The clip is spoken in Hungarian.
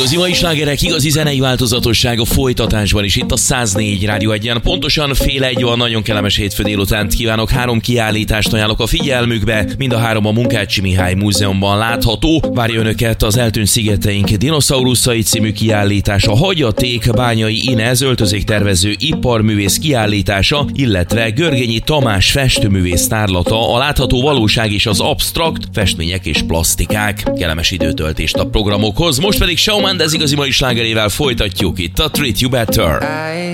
Igazi mai slágerek, igazi zenei változatossága folytatásban is itt a 104 Rádió 1-en. Pontosan fél egy van, nagyon kellemes hétfő délutánt kívánok. 3 kiállítást ajánlok a figyelmükbe. Mind a 3 a Munkácsi Mihály Múzeumban látható. Várja önöket az Eltűnt szigeteink dinoszauruszai című kiállítása, Hagyaték Bányai Inez öltözéktervező iparművész kiállítása, illetve Görgényi Tamás festőművész tárlata, a látható valóság és az absztrakt festmények és plasztikák. Kellemes időtöltést a programokhoz. Most pedig Shawn Mendes igazi mai slágerével folytatjuk itt a Treat You Better.